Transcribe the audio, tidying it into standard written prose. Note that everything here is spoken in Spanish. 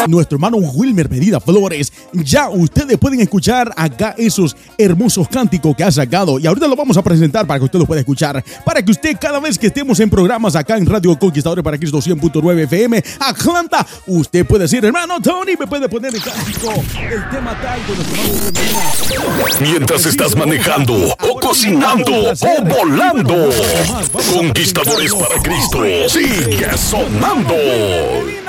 nuestro hermano Wilmer Medina Flores. Ya ustedes pueden escuchar acá esos hermosos cánticos que ha sacado y ahorita lo vamos a presentar para que usted lo pueda escuchar, para que usted cada vez que estemos en programas acá en Radio Conquistadores para Cristo 100.9 FM Atlanta, usted puede decir, hermano Tony, me puede poner el cántico, el tema tal de nuestro hermano Wilmer Medina. Mientras estás manejando o cocinando o volando, Conquistadores para Cristo sigue sonando.